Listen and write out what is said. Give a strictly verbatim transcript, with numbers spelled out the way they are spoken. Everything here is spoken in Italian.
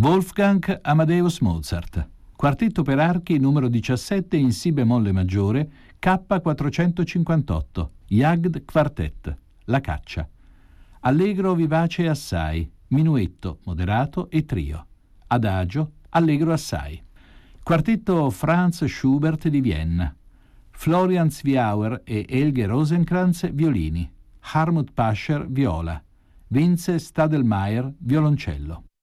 Wolfgang Amadeus Mozart. Quartetto per archi numero diciassette in Si bemolle maggiore, K quattrocentocinquantotto, Jagd Quartet, La caccia. Allegro vivace assai, minuetto moderato e trio. Adagio, allegro assai. Quartetto Franz Schubert di Vienna. Florian Zwiauer e Elge Rosenkranz violini. Hartmut Pascher viola. Vince Stadelmeier violoncello.